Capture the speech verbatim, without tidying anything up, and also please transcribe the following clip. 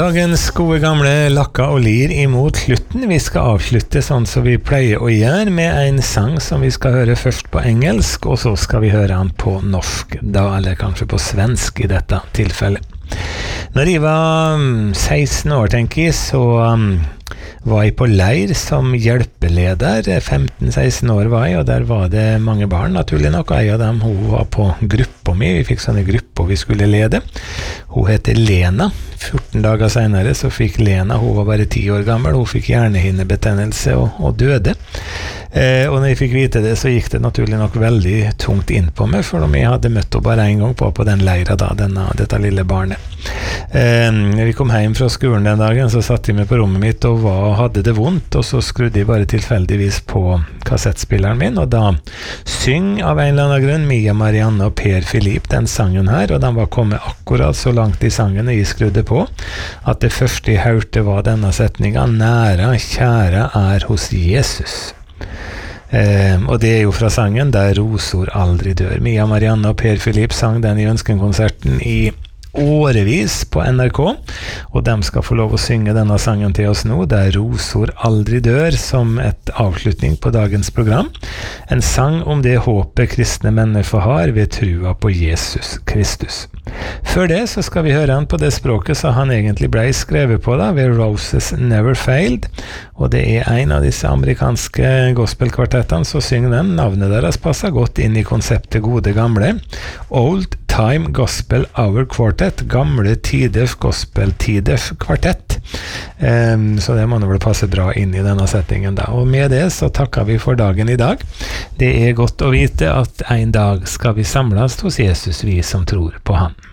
Dagens gode gamle lakka og lir imot slutten. Vi skal avslutte sånn som vi pleier å gjøre, med en sang som vi skal høre først på engelsk, og så skal vi høre den på norsk, da, eller kanskje på svensk i dette tilfellet. Når jeg var um, seksten år, tenker jeg, så um, var jeg på leir som hjelpeleder. femten seksten år var jeg, og der var det mange barn, naturlig nok, og en av dem, hun var på gruppa mi. Vi fikk sånne grupper vi skulle lede. Hun heter Lena. fjorten dager senere så fikk Lena, hun var bare ti år gammel, hun fikk hjernehinnebetennelse og, og døde. Eh, og når jeg fikk vite det, så gikk det naturlig nok veldig tungt inn på meg, for om jeg hadde møtt henne bare en gang på, på den leira da, denne, dette lille barnet. Eh, når vi kom hjem fra skolen den dagen, så satt jeg meg på rommet mitt og var, hadde det vondt, og så skrudde jeg bare tilfeldigvis på kassettspilleren min, og da syng av en eller annen grunn Mia Marianne og Per Philip den sangen her, og den var kommet akkurat så langt i sangen når jeg skrudde på, at det første jeg hørte var denne setningen: «Næra, kjære er hos Jesus». Eh, og det er jo fra sangen Der rosor aldri dør. Mia Marianne og Per Philip sang den i Ønskenkonserten i årevis på N R K, og de skal få lov å synge denne sangen til oss nå, Der rosor aldri dør, som et avslutning på dagens program. En sang om det håpet kristne mennesker har ved trua på Jesus Kristus. Før det så skal vi høre han på det språket så han egentlig ble skrevet på da, ved Roses Never Failed, og det er en av disse amerikanske gospelkvartettene som synger den. Navnet deres passer godt inn i konseptet gode gamle Old Time Gospel Hour Quartet, gamle tiders gospel-tiders kvartett. Um, så det må nå vel passe bra inn i denne settingen da. Og med det så takker vi for dagen i dag. Det er godt å vite at en dag skal vi samles hos Jesus, vi som tror på han.